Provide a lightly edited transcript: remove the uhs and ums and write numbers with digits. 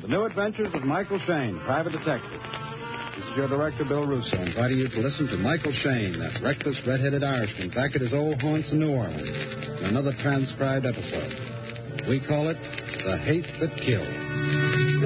The New Adventures of Michael Shayne, Private Detective. This is your director, Bill Russo, inviting you to listen to Michael Shayne, that reckless, red-headed Irishman, back at his old haunts in New Orleans, in another transcribed episode. We call it The Hate That Killed.